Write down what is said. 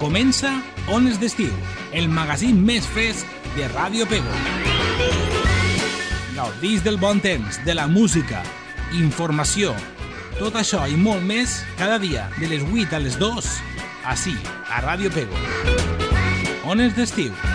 Comença Ones d'Estiu, el magazín més fresc de Ràdio Pego. Gaudís del bon temps, de la música, informació, tot això i molt més cada dia de les 8 a les 2, ací, a Ràdio Pego. Ones d'Estiu.